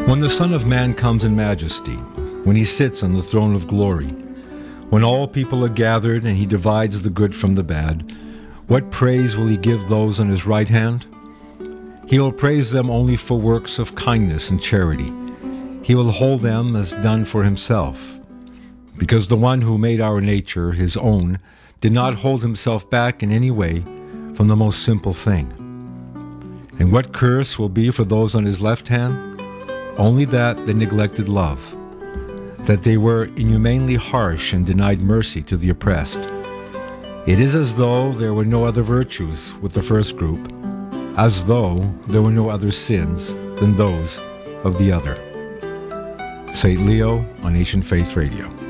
When the Son of Man comes in majesty, when he sits on the throne of glory, when all people are gathered and he divides the good from the bad, what praise will he give those on his right hand? He will praise them only for works of kindness and charity. He will hold them as done for himself, because the one who made our nature his own did not hold himself back in any way from the most simple thing. And what curse will be for those on his left hand? Only that they neglected love, that they were inhumanely harsh and denied mercy to the oppressed. It is as though there were no other virtues with the first group, as though there were no other sins than those of the other. St. Leo on Ancient Faith Radio.